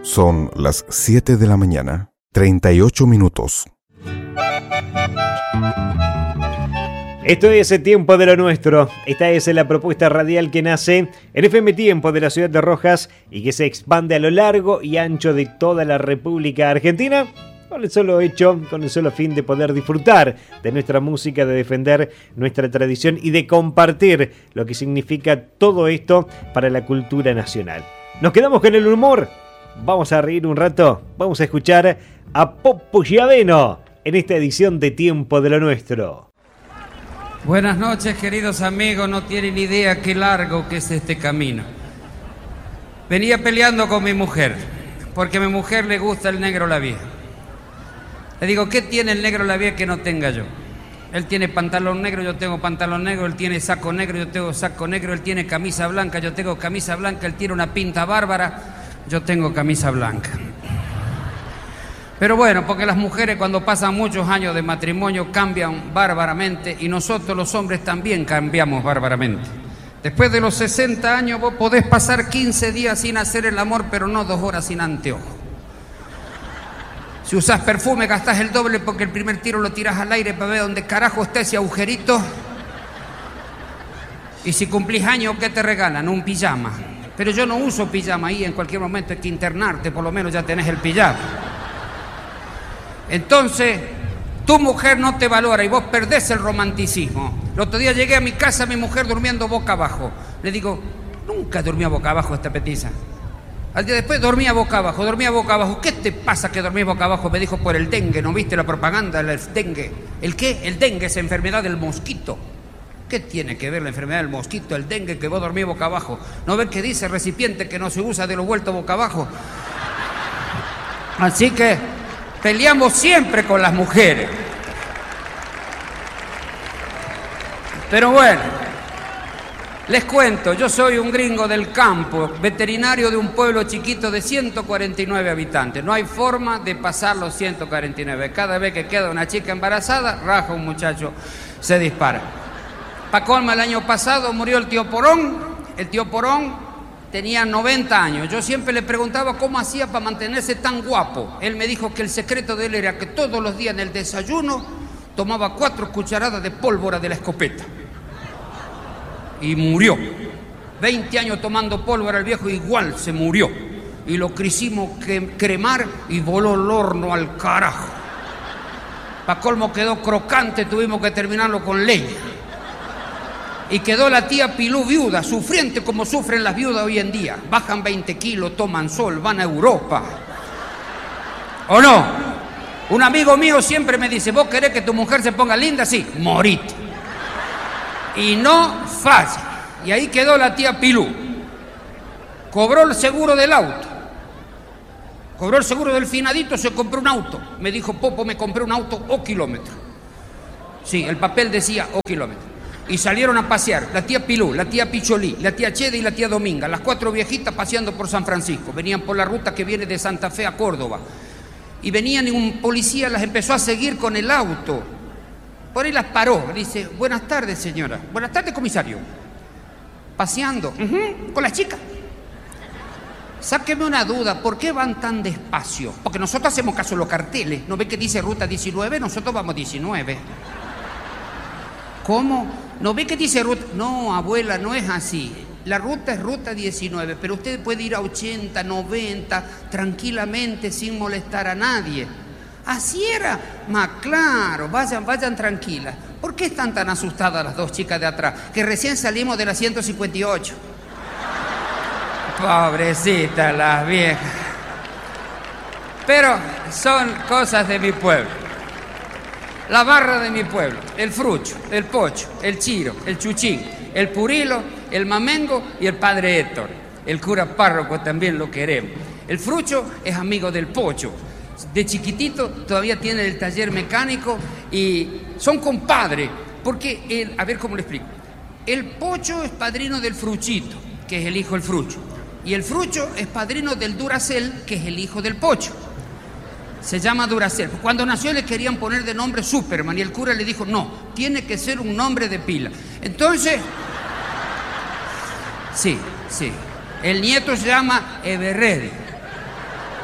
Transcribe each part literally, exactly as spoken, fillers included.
Son las siete de la mañana, treinta y ocho minutos. Esto es el Tiempo de lo Nuestro. Esta es la propuesta radial que nace en F M Tiempo de la ciudad de Rojas y que se expande a lo largo y ancho de toda la República Argentina con el solo hecho, con el solo fin de poder disfrutar de nuestra música, de defender nuestra tradición y de compartir lo que significa todo esto para la cultura nacional. Nos quedamos con el humor. Vamos a reír un rato. Vamos a escuchar a Popo Giaveno en esta edición de Tiempo de lo Nuestro. Buenas noches, queridos amigos. No tienen idea qué largo que es este camino. Venía peleando con mi mujer, porque a mi mujer le gusta el negro Lavie. Le digo, ¿qué tiene el negro Lavie que no tenga yo? Él tiene pantalón negro, yo tengo pantalón negro. Él tiene saco negro, yo tengo saco negro. Él tiene camisa blanca, yo tengo camisa blanca. Él tiene una pinta bárbara, yo tengo camisa blanca. Pero bueno, porque las mujeres cuando pasan muchos años de matrimonio cambian bárbaramente y nosotros los hombres también cambiamos bárbaramente. Después de los sesenta años vos podés pasar quince días sin hacer el amor, pero no dos horas sin anteojo. Si usás perfume gastás el doble porque el primer tiro lo tirás al aire para ver dónde carajo está ese agujerito. Y si cumplís años, ¿qué te regalan? Un pijama. Pero yo no uso pijama ahí, en cualquier momento hay que internarte, por lo menos ya tenés el pijama. Entonces, tu mujer no te valora y vos perdés el romanticismo. El otro día llegué a mi casa, mi mujer durmiendo boca abajo. Le digo, nunca dormía boca abajo esta petiza. Al día después dormía boca abajo, dormía boca abajo. ¿Qué te pasa que dormís boca abajo? Me dijo, por el dengue. ¿No viste la propaganda del dengue? ¿El qué? El dengue es enfermedad del mosquito. ¿Qué tiene que ver la enfermedad del mosquito, el dengue, que vos dormís boca abajo? ¿No ves que dice recipiente que no se usa de lo vuelto boca abajo? Así que peleamos siempre con las mujeres. Pero bueno, les cuento, yo soy un gringo del campo, veterinario de un pueblo chiquito de ciento cuarenta y nueve habitantes. No hay forma de pasar los ciento cuarenta y nueve. Cada vez que queda una chica embarazada, raja un muchacho, se dispara. Pa' colma, el año pasado murió el tío Porón. El tío Porón tenía noventa años. Yo siempre le preguntaba cómo hacía para mantenerse tan guapo. Él me dijo que el secreto de él era que todos los días en el desayuno tomaba cuatro cucharadas de pólvora de la escopeta. Y murió. veinte años tomando pólvora, el viejo igual se murió. Y lo quisimos cremar y voló el horno al carajo. Pa' colmo quedó crocante, tuvimos que terminarlo con leña. Y quedó la tía Pilú viuda, sufriente como sufren las viudas hoy en día. Bajan veinte kilos, toman sol, van a Europa. ¿O no? Un amigo mío siempre me dice, ¿vos querés que tu mujer se ponga linda? Sí, morite. Y no falla. Y ahí quedó la tía Pilú. Cobró el seguro del auto. Cobró el seguro del finadito, se compró un auto. Me dijo, Popo, me compré un auto o kilómetro. Sí, el papel decía o kilómetro. Y salieron a pasear, la tía Pilú, la tía Picholí, la tía Chede y la tía Dominga, las cuatro viejitas paseando por San Francisco. Venían por la ruta que viene de Santa Fe a Córdoba. Y venían y un policía las empezó a seguir con el auto. Por ahí las paró, le dice, buenas tardes, señora. Buenas tardes, comisario. Paseando, uh-huh, con las chicas. Sáqueme una duda, ¿por qué van tan despacio? Porque nosotros hacemos caso a los carteles. ¿No ve que dice ruta diecinueve? Nosotros vamos diecinueve. ¿Cómo? ¿No ve que dice ruta? No, abuela, no es así. La ruta es ruta diecinueve, pero usted puede ir a ochenta, noventa, tranquilamente, sin molestar a nadie. Así era. Más claro, vayan, vayan tranquilas. ¿Por qué están tan asustadas las dos chicas de atrás? Que recién salimos de la ciento cincuenta y ocho. Pobrecitas las viejas. Pero son cosas de mi pueblo. La barra de mi pueblo, el frucho, el pocho, el chiro, el chuchín, el purilo, el mamengo y el padre Héctor. El cura párroco también lo queremos. El frucho es amigo del pocho. De chiquitito todavía tiene el taller mecánico y son compadres. Porque, el, a ver cómo le explico. El pocho es padrino del fruchito, que es el hijo del frucho. Y el frucho es padrino del Duracell, que es el hijo del pocho. Se llama Duracell. Cuando nació le querían poner de nombre Superman y el cura le dijo, no, tiene que ser un nombre de pila. Entonces, sí, sí, el nieto se llama Everready.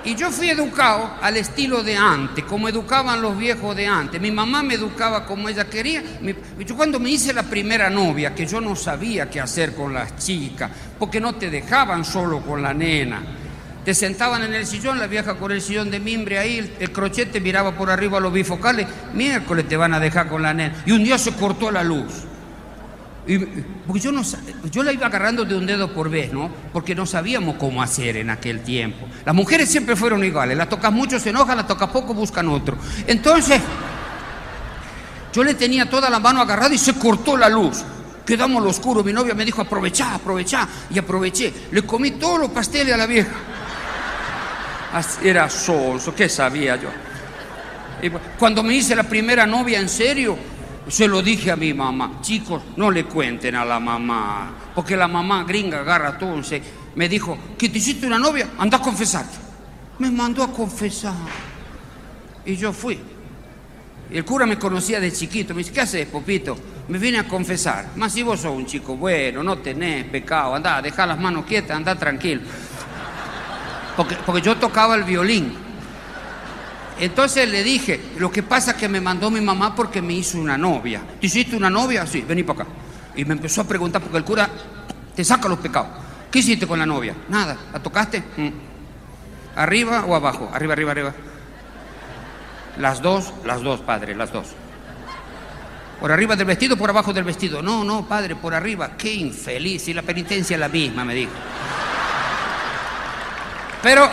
Y yo fui educado al estilo de antes, como educaban los viejos de antes. Mi mamá me educaba como ella quería. Mi, yo cuando me hice la primera novia, que yo no sabía qué hacer con las chicas, porque no te dejaban solo con la nena. Te sentaban en el sillón, la vieja con el sillón de mimbre ahí, el, el crochete miraba por arriba a los bifocales. Miércoles te van a dejar con la nena. Y un día se cortó la luz. Y, porque yo, no, yo la iba agarrando de un dedo por vez, ¿no? Porque no sabíamos cómo hacer en aquel tiempo. Las mujeres siempre fueron iguales. Las tocas mucho, se enojan, las tocas poco, buscan otro. Entonces, yo le tenía toda la mano agarrada y se cortó la luz. Quedamos al oscuro. Mi novia me dijo, aprovechá, aprovechá. Y aproveché. Le comí todos los pasteles a la vieja. Así era sonso, ¿qué sabía yo? Y cuando me hice la primera novia en serio, se lo dije a mi mamá. Chicos, no le cuenten a la mamá, porque la mamá gringa agarra todo. Entonces me dijo, ¿que te hiciste una novia? Anda a confesarte. Me mandó a confesar. Y yo fui. Y el cura me conocía de chiquito. Me dice, ¿qué haces, Popito? Me vine a confesar. Más si vos sos un chico bueno, no tenés pecado. Andá, dejá las manos quietas, andá tranquilo. Porque, porque yo tocaba el violín. Entonces le dije, lo que pasa es que me mandó mi mamá porque me hizo una novia. ¿Te hiciste una novia? Sí, vení para acá. Y me empezó a preguntar, porque el cura te saca los pecados. ¿Qué hiciste con la novia? Nada. ¿La tocaste? Mm. ¿Arriba o abajo? Arriba, arriba, arriba. Las dos, las dos, padre, las dos. ¿Por arriba del vestido o por abajo del vestido? No, no, padre, por arriba. Qué infeliz. Y la penitencia es la misma, me dijo. Pero,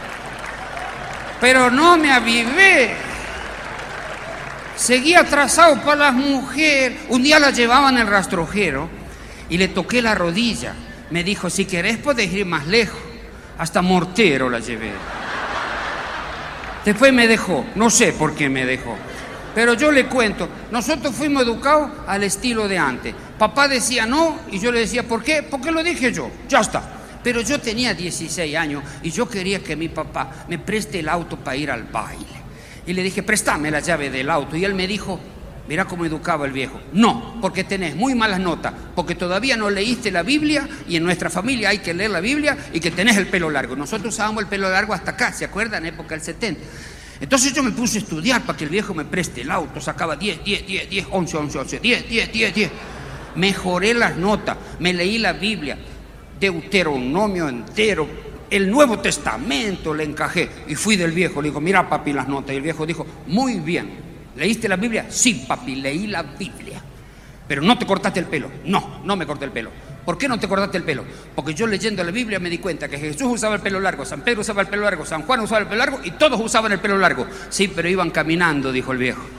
pero no me avivé. Seguí atrasado para las mujeres. Un día la llevaba en el rastrojero y le toqué la rodilla. Me dijo, si querés podés ir más lejos. Hasta Mortero la llevé. Después me dejó. No sé por qué me dejó. Pero yo le cuento, nosotros fuimos educados al estilo de antes. Papá decía no y yo le decía, ¿por qué? Porque lo dije yo. Ya está. Pero yo tenía dieciséis años y yo quería que mi papá me preste el auto para ir al baile. Y le dije, préstame la llave del auto. Y él me dijo, mira cómo educaba el viejo. No, porque tenés muy malas notas, porque todavía no leíste la Biblia y en nuestra familia hay que leer la Biblia y que tenés el pelo largo. Nosotros usábamos el pelo largo hasta acá, ¿se acuerdan? En época del setenta. Entonces yo me puse a estudiar para que el viejo me preste el auto. Sacaba diez, diez, diez, diez, once, once, once, diez, diez, diez, diez. Mejoré las notas, me leí la Biblia. Deuteronomio entero, el Nuevo Testamento le encajé y fui del viejo, le digo, mira papi las notas, y el viejo dijo, muy bien, ¿leíste la Biblia? Sí papi, leí la Biblia, pero no te cortaste el pelo. No, no me corté el pelo. ¿Por qué no te cortaste el pelo? Porque yo leyendo la Biblia me di cuenta que Jesús usaba el pelo largo, San Pedro usaba el pelo largo, San Juan usaba el pelo largo y todos usaban el pelo largo. Sí, pero iban caminando, dijo el viejo.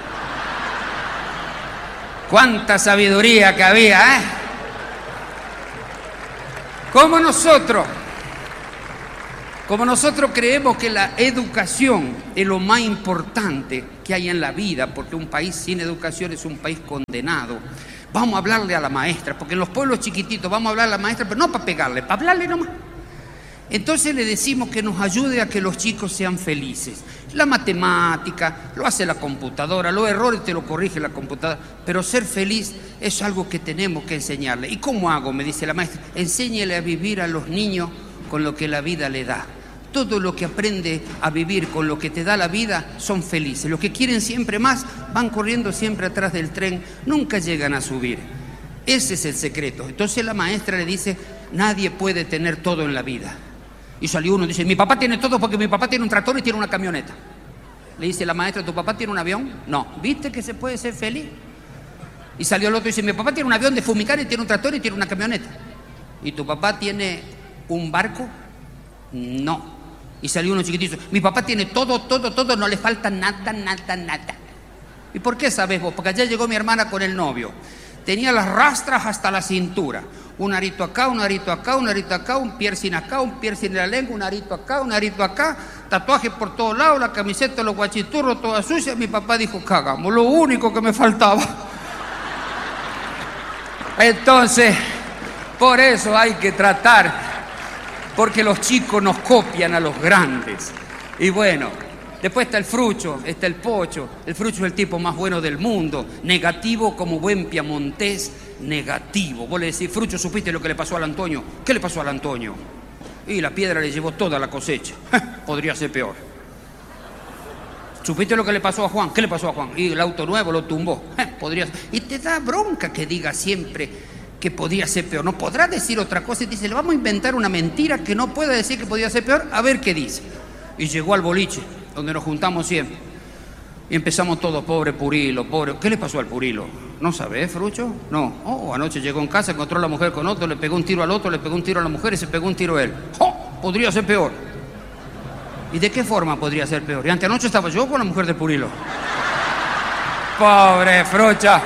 Cuánta sabiduría que había, ¿eh? Como nosotros, como nosotros creemos que la educación es lo más importante que hay en la vida, porque un país sin educación es un país condenado. Vamos a hablarle a la maestra, porque en los pueblos chiquititos vamos a hablar a la maestra, pero no para pegarle, para hablarle nomás. Entonces le decimos que nos ayude a que los chicos sean felices. La matemática lo hace la computadora, los errores te lo corrige la computadora, pero ser feliz es algo que tenemos que enseñarle. ¿Y cómo hago? Me dice la maestra. Enséñele a vivir a los niños con lo que la vida le da. Todo lo que aprende a vivir con lo que te da la vida son felices. Los que quieren siempre más van corriendo siempre atrás del tren, nunca llegan a subir. Ese es el secreto. Entonces la maestra le dice, nadie puede tener todo en la vida. Y salió uno y dice, mi papá tiene todo porque mi papá tiene un tractor y tiene una camioneta. Le dice la maestra, ¿tu papá tiene un avión? No. ¿Viste que se puede ser feliz? Y salió el otro y dice, mi papá tiene un avión de fumigar y tiene un tractor y tiene una camioneta. ¿Y tu papá tiene un barco? No. Y salió uno chiquitito, mi papá tiene todo, todo, todo, no le falta nada, nada, nada. ¿Y por qué sabes vos? Porque allá llegó mi hermana con el novio. Tenía las rastras hasta la cintura. Un arito acá, un arito acá, un arito acá, un piercing acá, un piercing en la lengua, un arito acá, un arito acá, tatuajes por todos lados, la camiseta, los guachiturros, toda sucia. Mi papá dijo, cagamos, lo único que me faltaba. Entonces, por eso hay que tratar, porque los chicos nos copian a los grandes. Y bueno, después está el Frucho, está el Pocho. El Frucho es el tipo más bueno del mundo, negativo como buen piamontés, negativo. Vos le decís, Frucho, ¿supiste lo que le pasó al Antonio? ¿Qué le pasó al Antonio? Y la piedra le llevó toda la cosecha. Podría ser peor. ¿Supiste lo que le pasó a Juan? ¿Qué le pasó a Juan? Y el auto nuevo lo tumbó. Podría ser. Y te da bronca que diga siempre que podía ser peor. No podrá decir otra cosa y dice, le vamos a inventar una mentira que no pueda decir que podía ser peor, a ver qué dice. Y llegó al boliche, donde nos juntamos siempre. Y empezamos todos, pobre Purilo, pobre. ¿Qué le pasó al Purilo? ¿No sabés, Frucho? No. Oh, anoche llegó en casa, encontró a la mujer con otro, le pegó un tiro al otro, le pegó un tiro a la mujer y se pegó un tiro a él. ¡Oh! Podría ser peor. ¿Y de qué forma podría ser peor? Y anteanoche estaba yo con la mujer de Purilo. Pobre Frucha.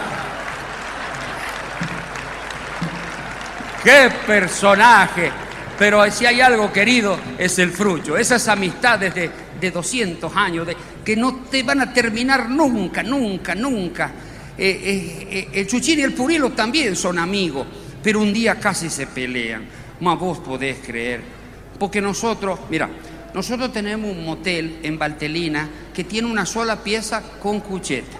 ¡Qué personaje! Pero si hay algo querido, es el Frucho. Esas amistades de, de doscientos años, de, que no te van a terminar nunca, nunca, nunca. Eh, eh, eh, el Chuchín y el Purilo también son amigos, pero un día casi se pelean. Mas vos podés creer. Porque nosotros, mira, nosotros tenemos un motel en Valtelina que tiene una sola pieza con cucheta.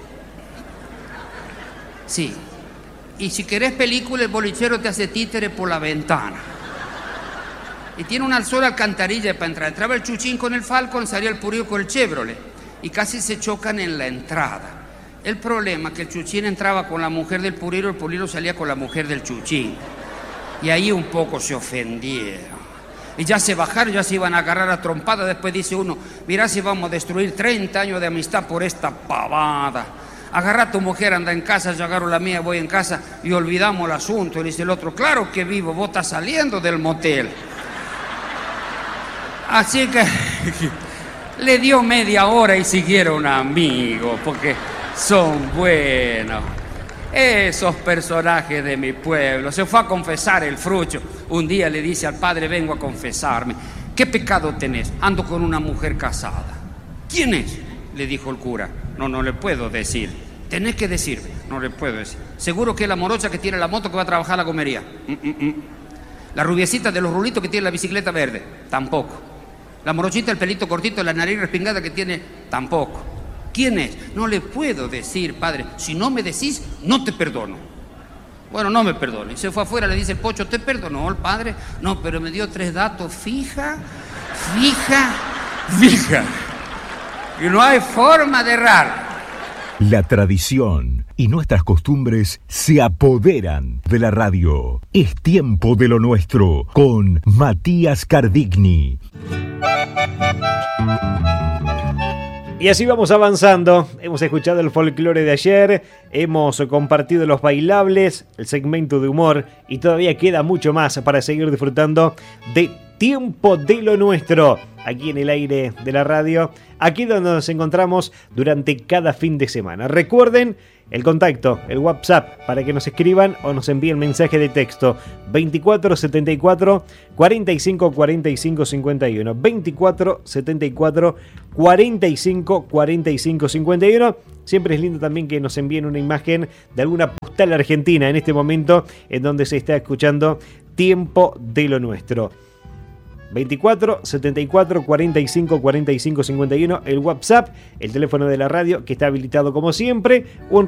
Sí. Y si querés película, el bolichero te hace títere por la ventana. Y tiene una sola alcantarilla para entrar. Entraba el Chuchín con el Falcon, salía el Purilo con el Chevrolet. Y casi se chocan en la entrada. El problema es que el Chuchín entraba con la mujer del Purilo, el Purilo salía con la mujer del Chuchín. Y ahí un poco se ofendieron. Y ya se bajaron, ya se iban a agarrar a trompada. Después dice uno, mirá si vamos a destruir treinta años de amistad por esta pavada. Agarra a tu mujer, anda en casa, yo agarro la mía, voy en casa y olvidamos el asunto. Y dice el otro, claro que vivo, vos estás saliendo del motel. Así que le dio media hora y siguieron amigos, porque son buenos. Esos personajes de mi pueblo. Se fue a confesar el Frucho. Un día le dice al padre, vengo a confesarme. ¿Qué pecado tenés? Ando con una mujer casada. ¿Quién es? Le dijo el cura. No, no le puedo decir. Tenés que decirme. No le puedo decir. Seguro que es la morocha que tiene la moto que va a trabajar a la comería. Mm, mm, mm. La rubiecita de los rulitos que tiene la bicicleta verde. Tampoco. La morochita, el pelito cortito, la nariz respingada que tiene. Tampoco. ¿Quién es? No le puedo decir, padre. Si no me decís, no te perdono. Bueno, no me perdone. Se fue afuera, le dice el Pocho, ¿te perdonó el padre? No, pero me dio tres datos. Fija, fija, fija. Y no hay forma de errar. La tradición y nuestras costumbres se apoderan de la radio. Es tiempo de lo nuestro con Matías Cardigni. Y así vamos avanzando. Hemos escuchado el folclore de ayer, hemos compartido los bailables, el segmento de humor y todavía queda mucho más para seguir disfrutando de Tiempo de lo Nuestro, aquí en el aire de la radio, aquí donde nos encontramos durante cada fin de semana. Recuerden el contacto, el WhatsApp, para que nos escriban o nos envíen mensaje de texto veinticuatro setenta y cuatro cuarenta y cinco cuarenta y cinco cincuenta y uno, veinticuatro setenta y cuatro cuarenta y cinco cuarenta y cinco cincuenta y uno. Siempre es lindo también que nos envíen una imagen de alguna postal argentina en este momento en donde se está escuchando Tiempo de lo Nuestro. veinticuatro setenta y cuatro cuarenta y cinco cuarenta y cinco cincuenta y uno, el WhatsApp, el teléfono de la radio que está habilitado como siempre. Un